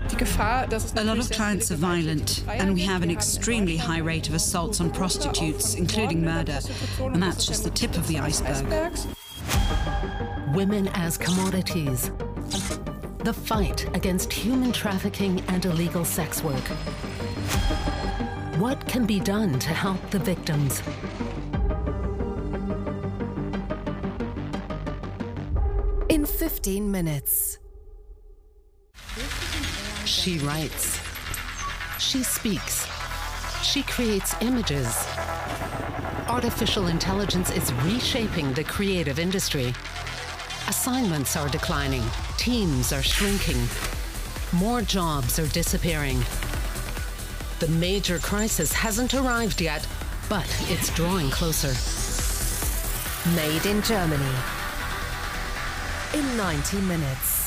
A lot of clients are violent, and we have an extremely high rate of assaults on prostitutes, including murder, and that's just the tip of the iceberg. Women as commodities. The fight against human trafficking and illegal sex work. What can be done to help the victims? In 15 minutes. She writes. She speaks. She creates images. Artificial intelligence is reshaping the creative industry. Assignments are declining. Teams are shrinking. More jobs are disappearing. The major crisis hasn't arrived yet, but it's drawing closer. Made in Germany. In 90 minutes.